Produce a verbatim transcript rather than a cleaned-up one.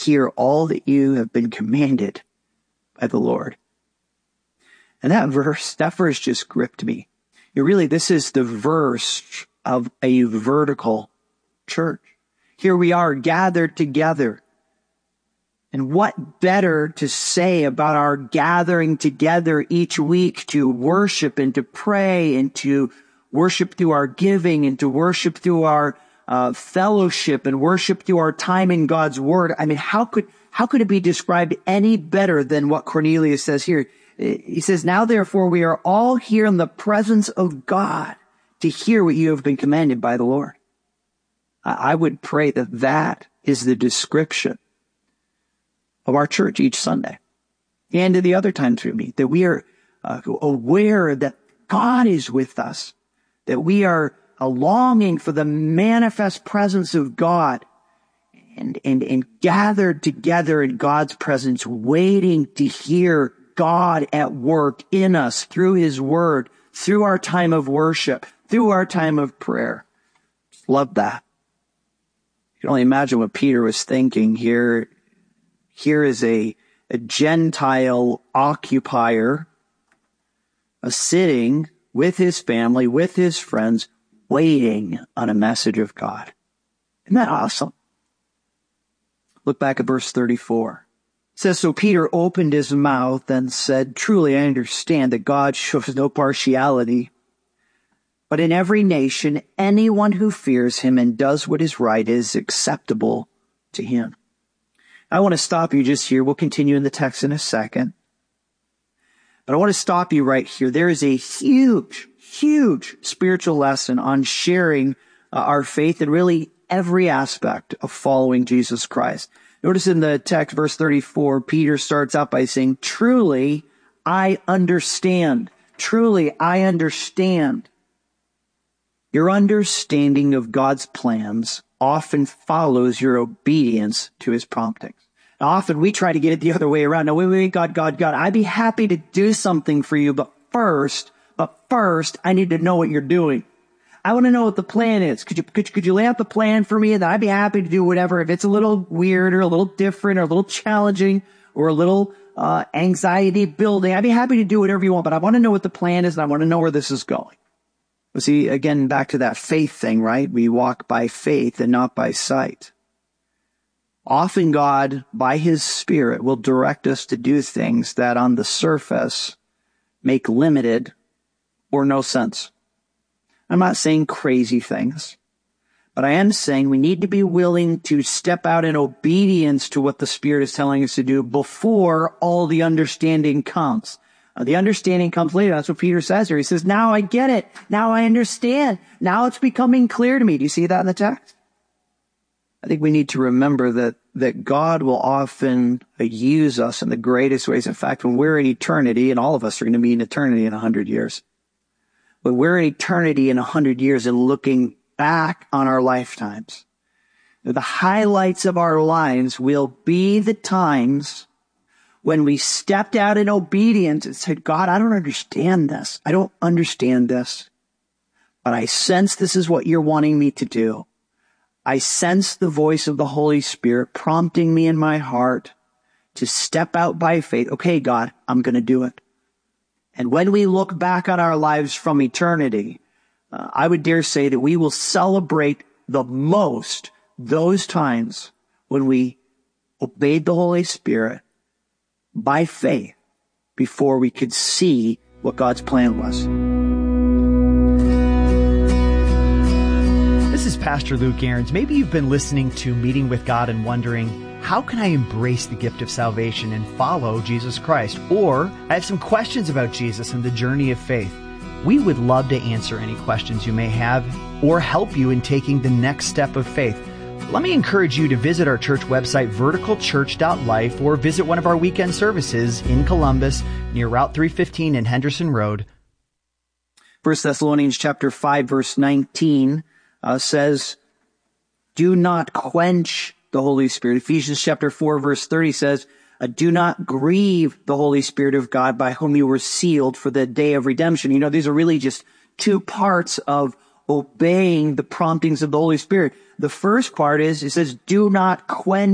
hear all that you have been commanded by the Lord. And that verse, that verse just gripped me. You know, really, this is the verse of a vertical church. Here we are gathered together. And what better to say about our gathering together each week to worship and to pray and to worship through our giving and to worship through our uh, fellowship and worship through our time in God's Word. I mean, how could, how could it be described any better than what Cornelius says here? He says, now therefore we are all here in the presence of God to hear what you have been commanded by the Lord. I would pray that that is the description of our church each Sunday and the other times we meet, that we are uh, aware that God is with us, that we are uh, longing for the manifest presence of God and, and, and gathered together in God's presence, waiting to hear God at work in us through his word, through our time of worship, through our time of prayer. Love that. You can only imagine what Peter was thinking here. Here is a, a Gentile occupier, a sitting with his family, with his friends, waiting on a message of God. Isn't that awesome? Look back at verse thirty-four. It says, so Peter opened his mouth and said, truly I understand that God shows no partiality, but in every nation, anyone who fears him and does what is right is acceptable to him. I want to stop you just here. We'll continue in the text in a second. But I want to stop you right here. There is a huge, huge spiritual lesson on sharing uh, our faith in really every aspect of following Jesus Christ. Notice in the text, verse thirty-four, Peter starts out by saying, truly, I understand. Truly, I understand. Your understanding of God's plans often follows your obedience to his promptings. Now, often we try to get it the other way around. No, wait, wait, God, God, God, I'd be happy to do something for you, but first, but first, I need to know what you're doing. I want to know what the plan is. Could you, could you, could you lay out the plan for me? And then I'd be happy to do whatever. If it's a little weird or a little different or a little challenging or a little, uh, anxiety building, I'd be happy to do whatever you want, but I want to know what the plan is and I want to know where this is going. Well, see, again, back to that faith thing, right? We walk by faith and not by sight. Often God, by his Spirit, will direct us to do things that on the surface make limited or no sense. I'm not saying crazy things, but I am saying we need to be willing to step out in obedience to what the Spirit is telling us to do before all the understanding comes. Uh, the understanding comes later. That's what Peter says here. He says, now I get it. Now I understand. Now it's becoming clear to me. Do you see that in the text? I think we need to remember that, that God will often use us in the greatest ways. In fact, when we're in eternity, and all of us are going to be in eternity in a hundred years, when we're in eternity in a hundred years and looking back on our lifetimes, the highlights of our lives will be the times when we stepped out in obedience and said, God, I don't understand this. I don't understand this, but I sense this is what you're wanting me to do. I sense the voice of the Holy Spirit prompting me in my heart to step out by faith. Okay, God, I'm going to do it. And when we look back on our lives from eternity, uh, I would dare say that we will celebrate the most those times when we obeyed the Holy Spirit by faith before we could see what God's plan was. This is Pastor Luke Ahrens. Maybe you've been listening to Meeting with God and wondering, how can I embrace the gift of salvation and follow Jesus Christ? Or I have some questions about Jesus and the journey of faith. We would love to answer any questions you may have or help you in taking the next step of faith. Let me encourage you to visit our church website, vertical church dot life, or visit one of our weekend services in Columbus near Route three fifteen and Henderson Road. First Thessalonians chapter five, verse nineteen uh, says, do not quench the Holy Spirit. Ephesians chapter four, verse thirty says, uh, do not grieve the Holy Spirit of God by whom you were sealed for the day of redemption. You know, these are really just two parts of obeying the promptings of the Holy Spirit. The first part is, it says, do not quench